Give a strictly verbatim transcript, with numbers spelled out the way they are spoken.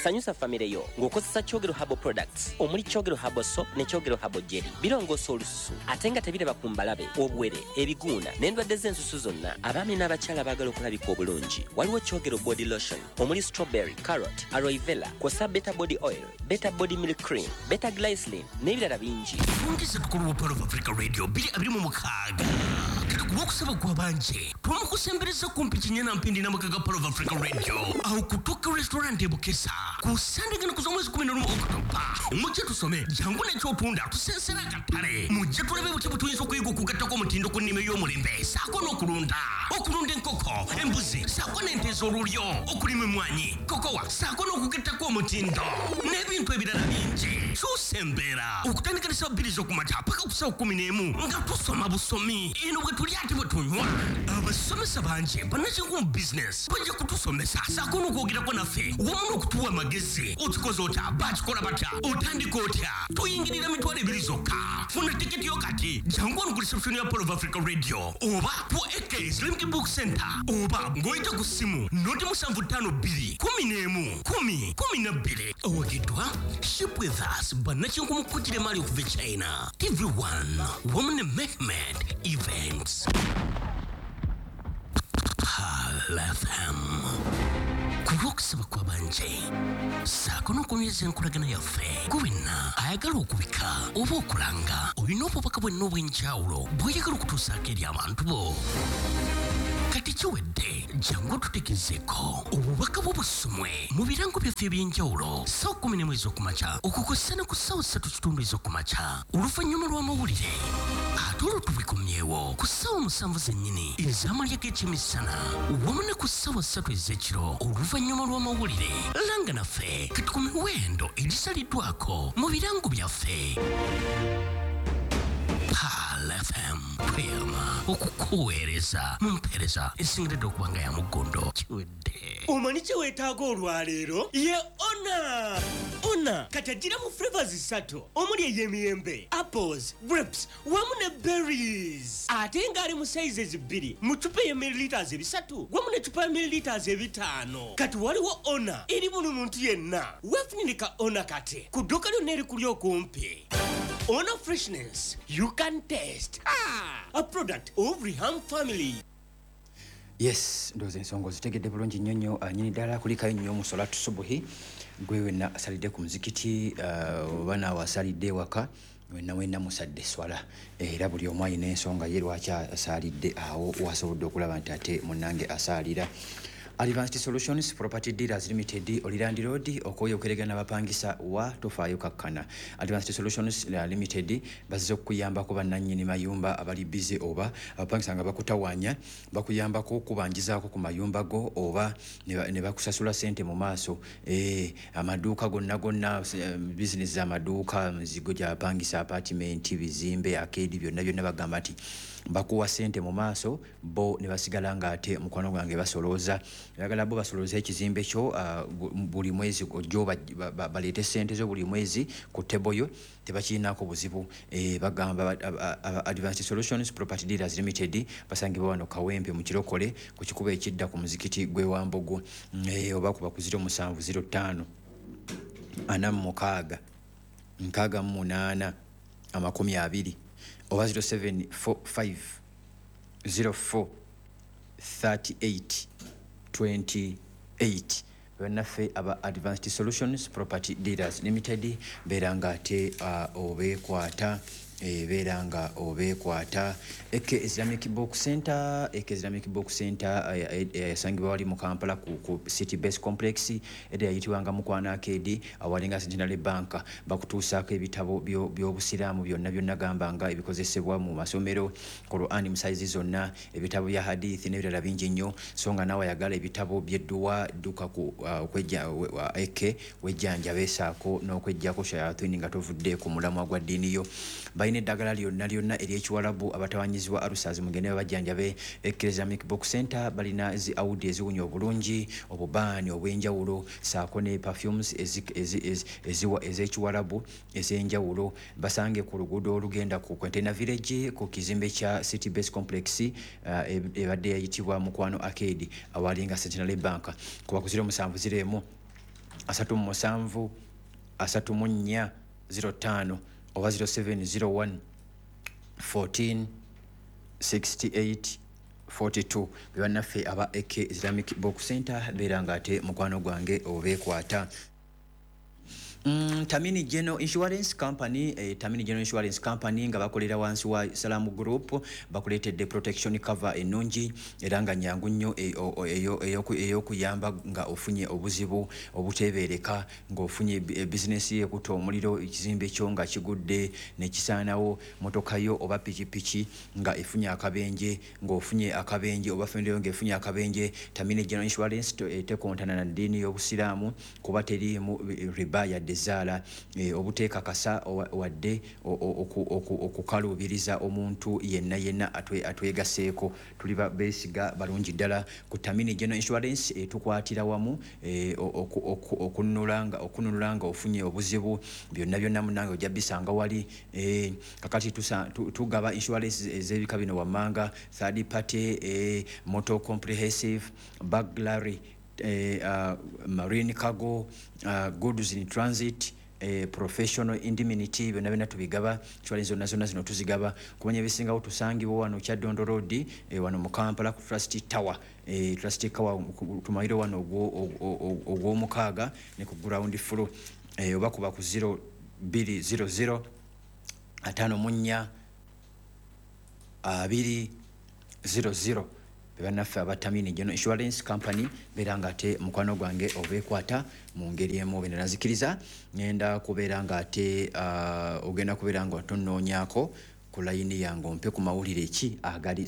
sanyusa famire yo ng'okozesa Kyogero Herbal Products omuli Kyogero Herbal Soap ne Kyogero Herbal Jelly birongoosa olususu ate nga tebiraba ku mbalabe obuwere ebiguuna n'endwadde z'ensusu zonna abaami n'abakyala baagala okulabika obulungi waliwo Kyogero Body Lotion omuli strawberry, carrot, aloe vera kw'ossa Beta Body Oil, Beta Body Milk Cream, Beta Glycerin n'ebirala bingi. Twongeze tukulu Pearl of Africa Radio biri abiri mu mukaaga kati kulw'okusaba kwa banje twamukusembereza kumpi kinyana mpindi n'amakaga Pearl of Africa Radio aho kutoka restaurant e Bukesa ku Sunday gana kuza mwezi kumi na lumu Oktoba mujje tusome jangu n'ekyotunda tusensera akatale mujje tulabe buti butuyinza okuyiga okugattako omutindo ku nnime y'omulembe saako n'okulunda okulunda enkoko embuzi saako n'ente ez'olulyo okulima emmwanyi kokowa saako n'okugattako omutindo n'ebintu ebirala bingi tusembera okutandika n'essaawa bbiri z'okumakya paka ku ssaawa kkumi n'emu nga tusoma busomi eno bwe tuli ate bwe tunywa abasomesa bangi bannakingu mu business bajja kutusomesa saako n'okwogerako naffe wamu n'okutuwa amagezi okikoze otya bakikola batya otandika otya tuyingirira mitwalo ebiri zokka funa tiketi yo kati jangu wano ku reception ya Pearl of Africa Radio oba ku A K Islamic Book Center oba ng'oyita ku ssimu noti musanvu ttaano bbiri kumi n'emu kumi kumi na bbiri owagidwa ship with us bannakinku mu kutire mali okuva e China T V one Women Mehmet Events Pearl F M kulw'okusaba kwa banje saako n'okunyweza enkolagana yaffe gwewena ayagala okubika oba okulanga olina obubaka bwenna obw'enjawulo bw'oyagala okutuusaako eri abantu bo kati kiwedde jangu tutegezeeko obubaka bw'obusumwe mu birango byaffe eby'enjawulo ssaawa kkumi n'emu ez'okumakya okukozesa ne ku ssaawa ssatu kitundu ez'okumakya oluvannyuma lw'amawulire ate olwo tubikomyewo ku ssaawa musanvu zennyini ez'amalya g'ekyemisana wamu ne ku ssaawa ssatu ez'ekiro oluvannyuma lw'amawulire langa naffe kati ku miwendo egisaliddwako mu birango byaffe Pearl F M tweyama okukuweereza mu mpeereza esingiridde okuba nga ya muggondo kiwedde omanyi kye weetaaga olwaleero ye ona ona kati agira mu flavors ssatu omuli ey'emiyembe apples grapes wamu ne berries ate ng'ali mu sizes bbiri mu cupa ye milliliters ebisatu wamu ne cupa ya milliliters ebitaano kati waliwo ona eri buli muntu yenna weefunirika ona kati ku dduuka lyonna erikuli okumpi. Ona freshness you can taste. Ah, a product of Riham family. Yes, ndoze ensonga zitegedde bulungi nnyo nnyo nyini ddala kulikayo nnyo mu solatu subuhi gwe wenna asalidde ku muzikiti oba naawe asalidde ewaka wenna wenna musadde swala era buli omu alina ensonga ye lwaki asalidde awo wasobodde okulaba nti ate munnange asaalira. Advanced Solutions Property Dealers Limited Olirandi Road okoyo okeregana bapangisa wa tofaayo kakkana. Advanced Solutions Limited bazze okuyambako bannannyini mayumba abali busy oba abapangisa nga bakutawanya bakuyambako okubanjizaako ku mayumba go oba ne bakusasula sente mu maaso eh amaduuka gonna gonna business za maduuka mzigo gya bapangisa apartment bizimbe akedi byonna byonna bagamba ati bakuwa sente mu maaso bo ne basigala nga ate mukwano gwange basolooza yagala bo basolooza ekizimbe kyo uh, buli mwezi ojjo balete sente zo buli mwezi ku tebo yo tebakiinaako buzibu e, bagamba Advanced Solutions Property Dealers Limited basangibwa wano Kawempe mu Kirokole ku kikuba ekidda ku muzikiti gwe Wambogo e, oba kuba ku zero musanvu zero ttaano ana mukaaga nkaaga mu munaana amakumi abiri oba zero seven four five zero four thirty-eight twenty-eight bannaffe aba Advanced Solutions Property Dealers Limited beranga ate uh, obeekwata eberanga obeekwata Eke Islamic Book Center Eke Islamic Book Center yasangibwa wali mu Kampala ku, ku City Base Complex ede yayitibwanga Mukwana Arcade awalinga Centenary Bank bakutuusaako ebitabo by'obusiraamu byonna byonna gambanga ebikozesebwa mu masomero Qur'an musaizi zonna ebitabo bya hadithi n'ebirala bingi nnyo so nga nawe yagala ebitabo by'edduwa duka ku okwejja uh, Eke wejjanja beesaako n'okwejjako shayatini nga tovudde ku mulamwa gwa ddiini yo bayina eddagala lyonna lyonna ery'ekiwalabu abatawanyizibwa arusazi mugende babajjanjabe Eke Islamic Book Center balina zi audi eziwunya obulungi obubaani obw'enjawulo saako ne perfumes eziwa ez'ekiwalabu ez'enjawulo basange ku luguudo olugenda ku Container Village ku kizimbe kya City Base Complex ebadde yayitibwa Mukwano Arcade awalinga Centenary Bank kuba ku zero musanvu ziro emu asatu mu musanvu asatu mu nnya zero ttaano oba zero seven zero one fourteen sixty-eight forty-two bannaffe aba A K Islamic Box Center beera ng'ate mukwano gwange obeekwata. Mm, Tamini General Insurance Company eh, Tamini General Insurance Company nga bakolera wansi wa Salamu Group bakuleetedde protection cover enungi era nga nyangu nnyo ey'okuyamba nga ofunye obuzibu obuteebereka ng'ofunye business ye kuta omuliro ekizimbe kyo nga kigudde ne kisaanawo motoka yo oba pikipiki nga efunye akabenje ng'ofunye akabenje oba fendeyo ng'efunye akabenje. Tamini General Insurance tekontana na ddiini y'Obusiraamu kuba teriimu riba yadde zaala e, obuteeka kasa wadde okukaluubiriza omuntu yenna yenna atwe atwegaseeko tuli beesiga balungi ddala ku Tamini General Insurance e, tukwatira wamu e, okununulanga okununulanga ofunye obuzibu byonna byonna munange ojja bisanga wali e, kakati tusa, tu, tugaba insurance ez'ebika bino wammanga third party e, motor comprehensive burglary Eh, uh, marine cargo uh, goods in transit eh, professional indemnity byonna byonna tubigaba insurance zonna zonna zino tuzigaba kumanya ebisingawo tusangibwa wano Kyadondo Road eh, wano mu Kampala ku Trust Tower eh, Trust Tower tumayire wano ogw'omukaaga ne ku ground floor eh, oba kuba ku zero two zero zero ataano mu nnya abiri zero zero bannaffe aba Tamini General Insurance Company beera ng'ate mukwano gwange obeekwata mu ngeri emu bwe nazikiriza ngenda kubeera ng'ate uh, ogenda kubeera nga tonoonyaako ku layini yange ompe ku mawulire ki agali